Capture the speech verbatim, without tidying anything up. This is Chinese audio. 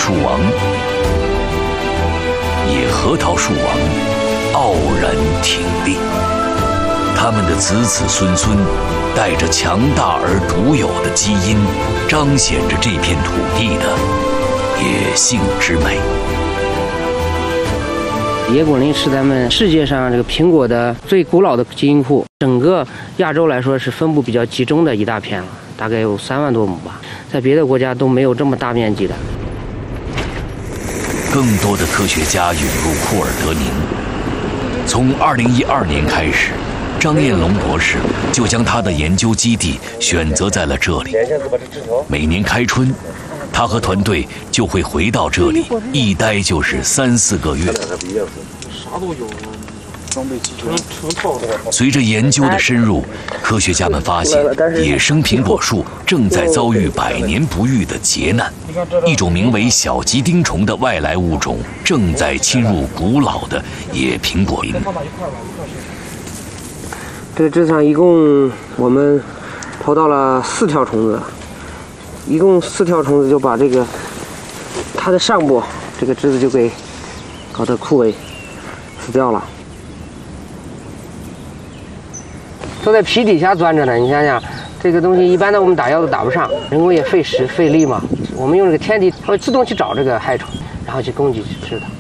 树王、野核桃树王傲然挺立，他们的子子孙孙带着强大而独有的基因，彰显着这片土地的野性之美。 野果林是咱们世界上这个苹果的最古老的基因库，整个亚洲来说是分布比较集中的一大片了，大概有三万多亩吧，在别的国家都没有这么大面积的。 更多的科学家涌入库尔德宁。从二零一二年开始，张彦龙博士就将他的研究基地选择在了这里。每年开春，他和团队就会回到这里，一待就是三四个月。随着研究的深入，科学家们发现野生苹果树正在遭遇百年不遇的劫难，一种名为小吉丁虫的外来物种正在侵入古老的野苹果林。 这个枝上一共我们投到了四条虫子，一共四条虫子就把这个它的上部这个枝子就给搞得枯萎死掉了。都在皮底下钻着呢，你想想，这个东西一般的我们打药都打不上，人工也费时费力嘛。我们用这个天敌，它会自动去找这个害虫，然后去攻击去吃它。